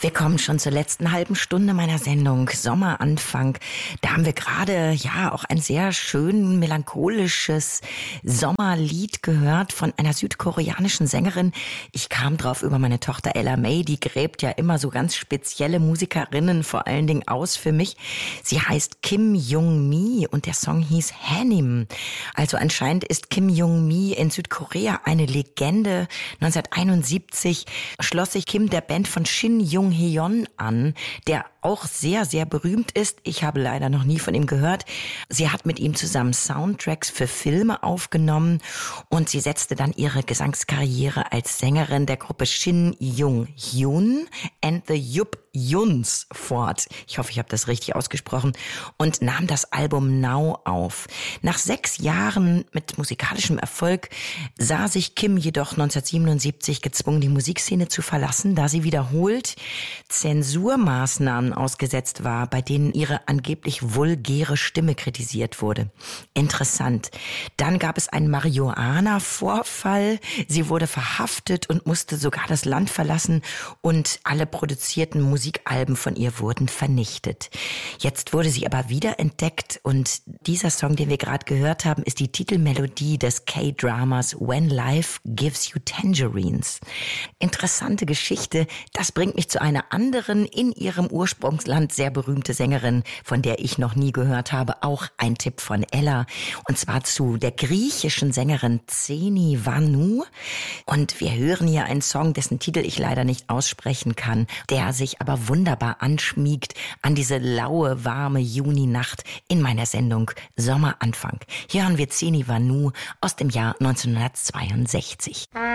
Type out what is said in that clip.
Wir kommen schon zur letzten halben Stunde meiner Sendung Sommeranfang. Da haben wir gerade auch ein sehr schön melancholisches Sommerlied gehört von einer südkoreanischen Sängerin. Ich kam drauf über meine Tochter Ella May, die gräbt ja immer so ganz spezielle Musikerinnen vor allen Dingen aus für mich. Sie heißt Kim Young-mi und der Song hieß Hanim. Also anscheinend ist Kim Young-mi in Südkorea eine Legende. 1971 schloss sich Kim der Band von Shin Jung-heon an, der auch sehr, sehr berühmt ist. Ich habe leider noch nie von ihm gehört. Sie hat mit ihm zusammen Soundtracks für Filme aufgenommen und sie setzte dann ihre Gesangskarriere als Sängerin der Gruppe Shin Jung-hyun and the Yup Yuns fort. Ich hoffe, ich habe das richtig ausgesprochen. Und nahm das Album Now auf. Nach 6 Jahren mit musikalischem Erfolg sah sich Kim jedoch 1977 gezwungen, die Musikszene zu verlassen, da sie wiederholt Zensurmaßnahmen ausgesetzt war, bei denen ihre angeblich vulgäre Stimme kritisiert wurde. Interessant. Dann gab es einen Marihuana-Vorfall. Sie wurde verhaftet und musste sogar das Land verlassen und alle produzierten Musikalben von ihr wurden vernichtet. Jetzt wurde sie aber wiederentdeckt und dieser Song, den wir gerade gehört haben, ist die Titelmelodie des K-Dramas When Life Gives You Tangerines. Interessante Geschichte. Das bringt mich zu einer anderen, in ihrem Ursprungsland sehr berühmte Sängerin, von der ich noch nie gehört habe. Auch ein Tipp von Ella. Und zwar zu der griechischen Sängerin Xeni Vanou. Und wir hören hier einen Song, dessen Titel ich leider nicht aussprechen kann, der sich aber wunderbar anschmiegt an diese laue, warme Juninacht in meiner Sendung Sommeranfang. Hier hören wir Xeni Vanou aus dem Jahr 1962.